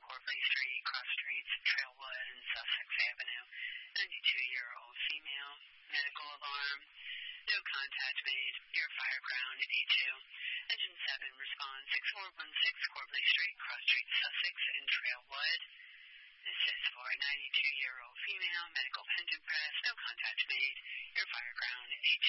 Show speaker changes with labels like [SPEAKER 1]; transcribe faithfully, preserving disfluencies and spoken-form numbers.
[SPEAKER 1] Corbley Street, cross streets, Trailwood, and Sussex Avenue. ninety-two-year-old female, medical alarm. No contact made. Your fire ground A two. Engine seven responds six four one six Corbley Street, cross streets, Sussex, and Trailwood. This is for a ninety-two-year-old female, medical pendant press. No contact made. Your fire ground A two.